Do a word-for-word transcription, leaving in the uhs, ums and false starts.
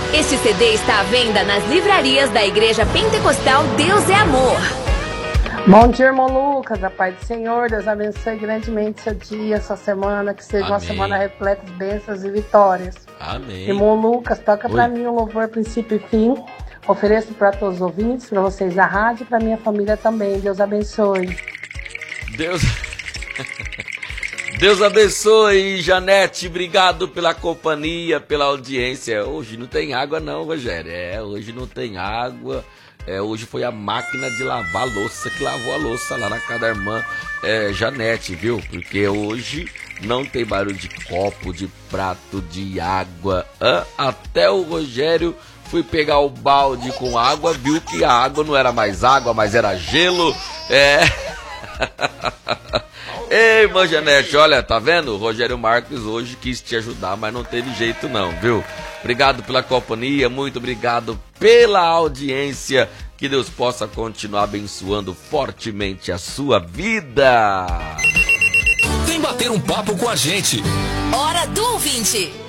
Este C D está à venda nas livrarias da Igreja Pentecostal Deus é Amor. Bom dia, irmão Lucas, a paz do Senhor, Deus abençoe grandemente seu dia, sua semana, que seja Amém. Uma semana repleta de bênçãos e vitórias. Amém. Irmão Lucas, toca para mim o louvor princípio e fim, ofereço para todos os ouvintes, para vocês da rádio e para minha família também, Deus abençoe. Deus... Deus abençoe, Janete, obrigado pela companhia, pela audiência. Hoje não tem água não, Rogério, é, hoje não tem água, é, hoje foi a máquina de lavar a louça que lavou a louça lá na casa da irmã é, Janete, viu? Porque hoje não tem barulho de copo, de prato, de água, hã? Até o Rogério foi pegar o balde com água, viu que a água não era mais água, mas era gelo, é... Ei, irmã Janete, olha, tá vendo? O Rogério Marques hoje quis te ajudar, mas não teve jeito não, viu? Obrigado pela companhia, muito obrigado pela audiência. Que Deus possa continuar abençoando fortemente a sua vida. Vem bater um papo com a gente. Hora do ouvinte.